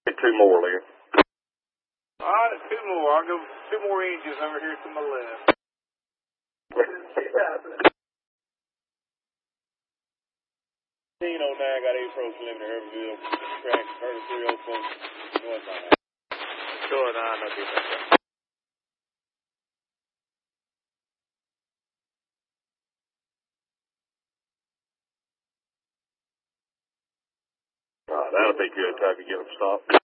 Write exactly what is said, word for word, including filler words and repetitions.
Two more, Larry. All right, two more. I'll go two more inches over here to my left. fifteen oh nine got eight approach limit to Herberville. Track thirty-three oh four. Northbound. Sure, no, no difference. All right, that'll be good. Time to get them stopped.